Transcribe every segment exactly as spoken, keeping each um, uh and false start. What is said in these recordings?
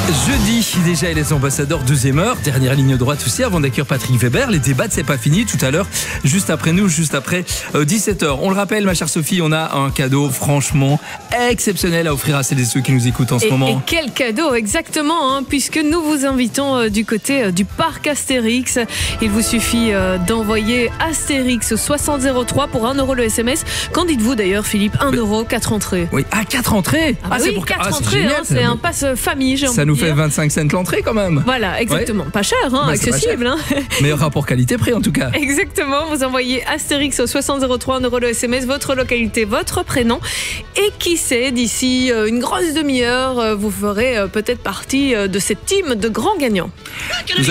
Jeudi, déjà, les ambassadeurs, deuxième heure, dernière ligne droite aussi, avant d'accueillir Patrick Weber. Les débats, c'est pas fini tout à l'heure, juste après nous, juste après euh, dix-sept heures. On le rappelle, ma chère Sophie, on a un cadeau franchement exceptionnel à offrir à celles et ceux qui nous écoutent en ce et, moment. Et quel cadeau, exactement, hein, puisque nous vous invitons euh, du côté euh, du parc Astérix. Il vous suffit euh, d'envoyer Astérix au soixante zéro trois pour un euro le S M S. Qu'en dites-vous d'ailleurs, Philippe? un euro, quatre entrées. Oui, à quatre entrées. Ah, bah ah, oui, c'est pour quatre ah, entrées, génial, hein, c'est un pass famille, j'ai envie Ça nous de fait dire. vingt-cinq cents l'entrée quand même. Voilà, exactement. Ouais. Pas cher, hein, Bah, c'est accessible. pas cher. Hein. Meilleur rapport qualité-prix en tout cas. Exactement, vous envoyez Astérix au soixante zéro trois, un euro le S M S, votre localité, votre prénom. Et qui sait, d'ici une grosse demi-heure, vous ferez peut-être partie de cette team de grands gagnants. Nous, a...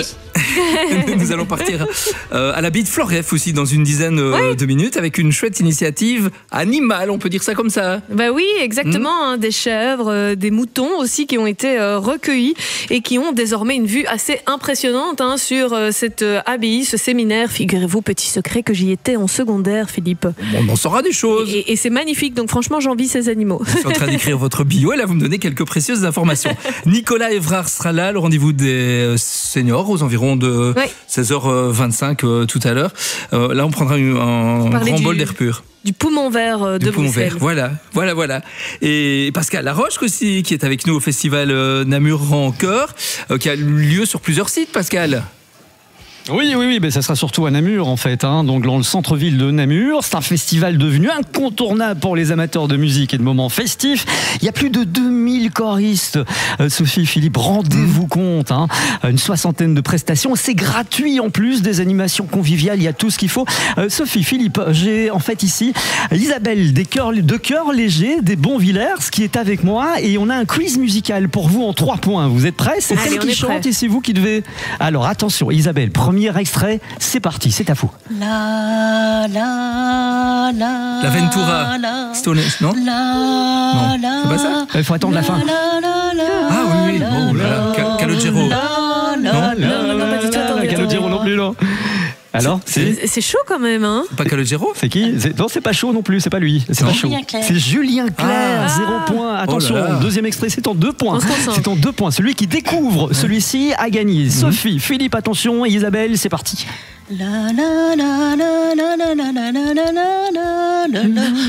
Nous allons partir euh, à la baie de Floref aussi dans une dizaine euh, oui. de minutes avec une chouette initiative animale, on peut dire ça comme ça. Bah oui, exactement, mmh. hein, des chèvres, euh, des moutons aussi qui ont été euh, recueillis et qui ont désormais une vue assez impressionnante hein, sur euh, cette euh, abbaye, ce séminaire. Figurez-vous, petit secret, que j'y étais en secondaire, Philippe. On en saura des choses. Et, et c'est magnifique, donc franchement, j'envie ces animaux. Je suis en train d'écrire votre bio et là, vous me donnez quelques précieuses informations. Nicolas Évrard sera là, le rendez-vous des seniors aux environs de oui. seize heures vingt-cinq euh, tout à l'heure. Euh, là, on prendra un, un grand du, bol d'air pur. Du poumon vert euh, de du poumon Bruxelles. Vert, voilà, voilà, voilà. Et Pascal Laroche aussi, qui est avec nous au festival euh, Namur Rancœur, euh, qui a lieu sur plusieurs sites, Pascal. Oui, oui, oui, mais ça sera surtout à Namur en fait, hein, donc dans le centre-ville de Namur. C'est un festival devenu incontournable pour les amateurs de musique et de moments festifs. Il y a plus de deux mille choristes. Euh, Sophie, Philippe, rendez-vous mmh. compte, hein, une soixantaine de prestations. C'est gratuit en plus, des animations conviviales, il y a tout ce qu'il faut. Euh, Sophie, Philippe, j'ai en fait ici Isabelle des chœurs, de Cœur Léger, des Bonvillers, qui est avec moi et on a un quiz musical pour vous en trois points. Vous êtes prêts? C'est elle qui chante et c'est vous qui devez. Alors attention, Isabelle, premier extrait, c'est parti, c'est à vous. La la la. La Ventura. La, Stone, non la, non, c'est pas ça. Il faut attendre la, la fin. La, la, la, ah oui, oui. Oh là là. Calogero. Non, non, non, non, pas du tout. Attendez, Calogero non plus, non. Alors, c'est, c'est chaud quand même, hein. Pas Calogero. C'est qui? c'est, Non, c'est pas chaud non plus, c'est pas lui. C'est pas chaud. C'est Julien Clerc, ah. zéro point. Attention, oh là là. Deuxième extrait, c'est en deux points. C'est en deux points. Celui qui découvre celui-ci a gagné. Mmh. Sophie, Philippe, attention, et Isabelle, c'est parti. La la la la la la la la la la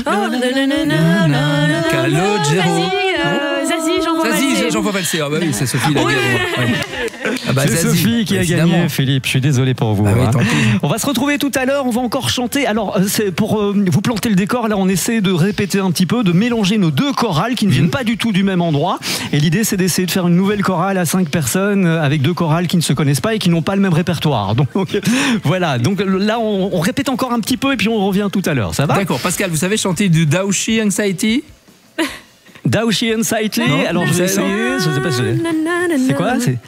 la la. Calogero. Zazie, j'en vois Zazie, j'en vois valser. Ah bah oui, c'est Sophie. Oui. Ah bah, c'est Zazie, Sophie qui a évidemment gagné, Philippe. Je suis désolé pour vous. Ah oui, hein. On va se retrouver tout à l'heure. On va encore chanter. Alors, c'est pour euh, vous planter le décor. Là, on essaie de répéter un petit peu, de mélanger nos deux chorales qui ne viennent mmh. pas du tout du même endroit. Et l'idée, c'est d'essayer de faire une nouvelle chorale à cinq personnes avec deux chorales qui ne se connaissent pas et qui n'ont pas le même répertoire. Donc voilà. Donc là, on, on répète encore un petit peu et puis on revient tout à l'heure. Ça va? D'accord. Pascal, vous savez chanter du Daoshi Anxiety? Daoshi Anxiety. Alors je vais essayer. Je sais pas. C'est, c'est quoi? C'est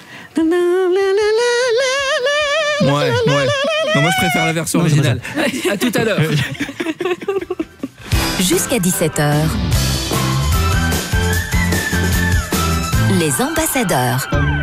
Ouais, ouais. Non, moi je préfère la version non, originale. À tout à l'heure. Jusqu'à dix-sept heures. Les ambassadeurs.